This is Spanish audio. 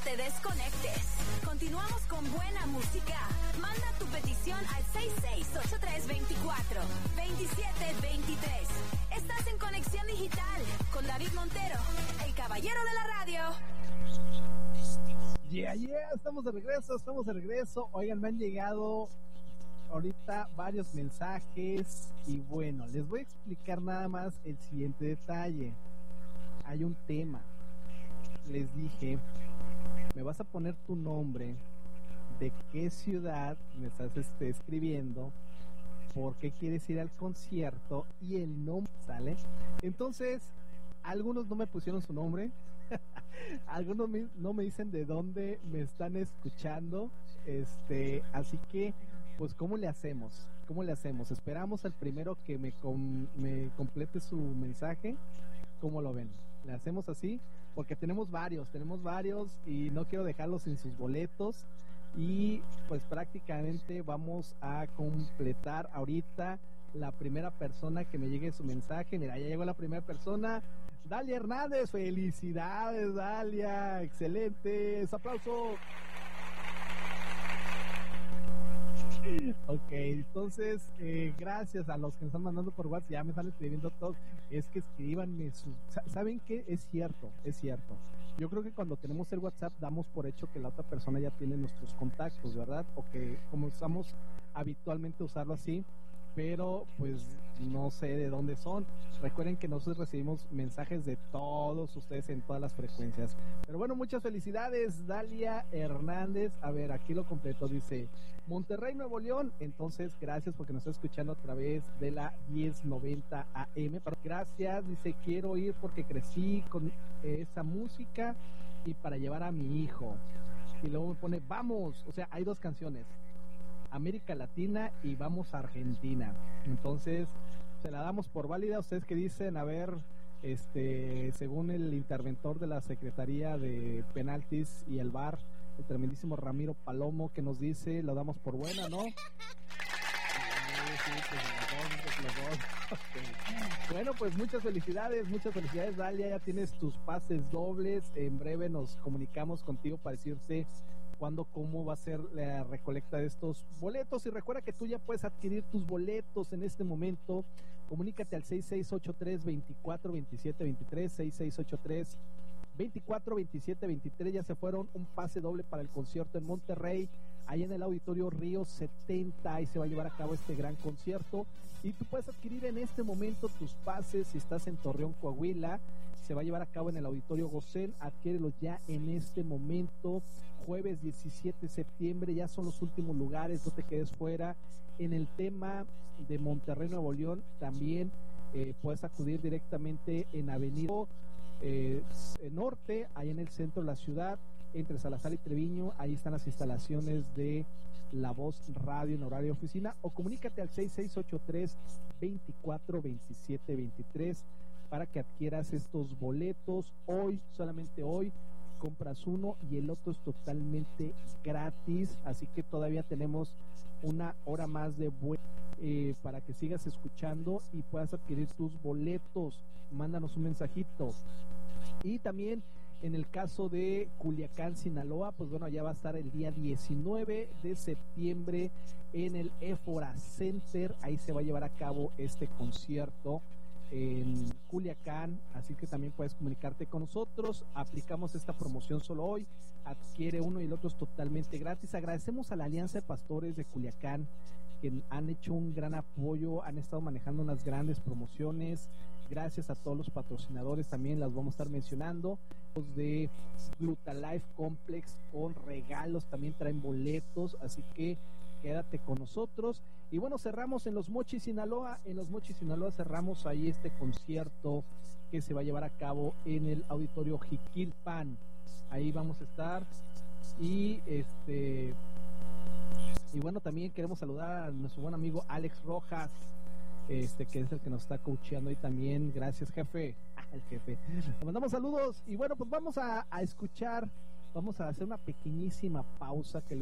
te desconectes. Continuamos con buena música. Manda tu petición al 668324-2723. Estás en Conexión Digital con David Montero, el caballero de la radio. Yeah, estamos de regreso. Oigan, me han llegado ahorita varios mensajes y bueno, les voy a explicar nada más el siguiente detalle. Hay un tema. Les dije, me vas a poner tu nombre, de qué ciudad me estás escribiendo, por qué quieres ir al concierto y el nombre, ¿sale? Entonces, algunos no me pusieron su nombre, algunos no me dicen de dónde me están escuchando, así que, pues, ¿cómo le hacemos? ¿Esperamos al primero que me complete su mensaje? ¿Cómo lo ven? ¿Le hacemos así? Porque tenemos varios y no quiero dejarlos sin sus boletos y pues prácticamente vamos a completar ahorita la primera persona que me llegue su mensaje. Mira, ya llegó la primera persona, Dalia Hernández. Felicidades, Dalia, excelente, aplauso. Ok, entonces gracias a los que me están mandando por WhatsApp, ya me están escribiendo todos, es que escríbanme ¿saben qué? Es cierto, yo creo que cuando tenemos el WhatsApp damos por hecho que la otra persona ya tiene nuestros contactos, ¿verdad? O que comenzamos habitualmente a usarlo así, pero pues no sé de dónde son. Recuerden que nosotros recibimos mensajes de todos ustedes en todas las frecuencias. Pero bueno, muchas felicidades, Dalia Hernández. A ver, aquí lo completo, dice Monterrey, Nuevo León. Entonces, gracias porque nos está escuchando a través de la 1090 AM. Gracias, dice, quiero ir porque crecí con esa música y para llevar a mi hijo. Y luego me pone, vamos, o sea, hay dos canciones, América Latina y vamos a Argentina. Entonces se la damos por válida. Ustedes que dicen, a ver, según el interventor de la Secretaría de Penaltis y el VAR, el tremendísimo Ramiro Palomo, que nos dice, lo damos por buena, ¿no? Sí, los dos. Okay. Bueno, pues muchas felicidades, Dalia, ya tienes tus pases dobles. En breve nos comunicamos contigo para decirte cómo va a ser la recolecta de estos boletos. Y recuerda que tú ya puedes adquirir tus boletos en este momento. Comunícate al 6683-242723, 6683-242723. Ya se fueron un pase doble para el concierto en Monterrey, ahí en el Auditorio Río 70. Ahí se va a llevar a cabo este gran concierto. Y tú puedes adquirir en este momento tus pases si estás en Torreón, Coahuila. Se va a llevar a cabo en el Auditorio Gosén. Adquiérelos ya en este momento. Jueves 17 de septiembre, ya son los últimos lugares, no te quedes fuera. En el tema de Monterrey, Nuevo León, también puedes acudir directamente en Avenida Norte, ahí en el centro de la ciudad, entre Salazar y Treviño. Ahí están las instalaciones de La Voz Radio en horario de oficina, o comunícate al 6683-242723 para que adquieras estos boletos. Hoy, solamente hoy, compras uno y el otro es totalmente gratis, así que todavía tenemos una hora más de para que sigas escuchando y puedas adquirir tus boletos. Mándanos un mensajito. Y también en el caso de Culiacán, Sinaloa, pues bueno, ya va a estar el día 19 de septiembre en el Éfora Center. Ahí se va a llevar a cabo este concierto en Culiacán, así que también puedes comunicarte con nosotros. Aplicamos esta promoción solo hoy, adquiere uno y el otro es totalmente gratis. Agradecemos a la Alianza de Pastores de Culiacán, que han hecho un gran apoyo, han estado manejando unas grandes promociones. Gracias a todos los patrocinadores, también las vamos a estar mencionando, de Glutalife Complex con regalos, también traen boletos, así que quédate con nosotros. Y bueno, cerramos en Los Mochis, Sinaloa. En Los Mochis, Sinaloa cerramos ahí este concierto que se va a llevar a cabo en el Auditorio Jiquilpan. Ahí vamos a estar. Y bueno, también queremos saludar a nuestro buen amigo Alex Rojas, que es el que nos está coacheando ahí también. Gracias, jefe. El jefe. Le mandamos saludos. Y bueno, pues vamos a escuchar, vamos a hacer una pequeñísima pausa que